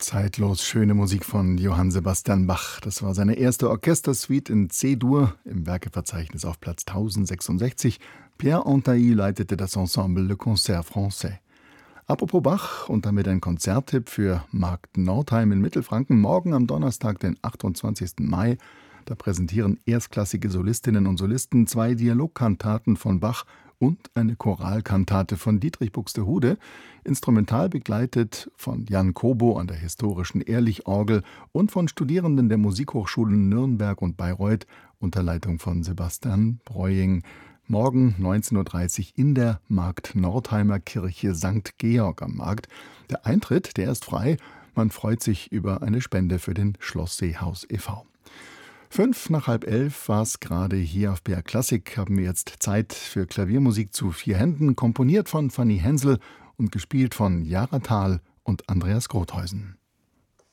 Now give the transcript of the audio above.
Zeitlos schöne Musik von Johann Sebastian Bach. Das war seine erste Orchestersuite in C-Dur im Werkeverzeichnis auf Platz 1066. Pierre Antailly leitete das Ensemble Le Concert Français. Apropos Bach und damit ein Konzerttipp für Markt Nordheim in Mittelfranken. Morgen am Donnerstag, den 28. Mai, da präsentieren erstklassige Solistinnen und Solisten 2 Dialogkantaten von Bach und eine Choralkantate von Dietrich Buxtehude, instrumental begleitet von Jan Kobo an der historischen Ehrlich-Orgel und von Studierenden der Musikhochschulen Nürnberg und Bayreuth unter Leitung von Sebastian Breuing. Morgen 19.30 Uhr in der Markt-Nordheimer Kirche St. Georg am Markt. Der Eintritt, der ist frei. Man freut sich über eine Spende für den Schlossseehaus e.V. 11:05 war es gerade hier auf BR Klassik. Haben wir jetzt Zeit für Klaviermusik zu 4 Händen, komponiert von Fanny Hensel und gespielt von Jara Thal und Andreas Grothäusen.